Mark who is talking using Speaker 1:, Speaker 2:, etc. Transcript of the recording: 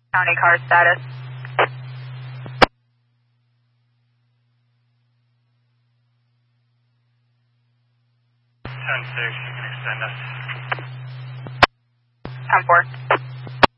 Speaker 1: County car status.
Speaker 2: 10-6, you can extend us.
Speaker 1: 10-4.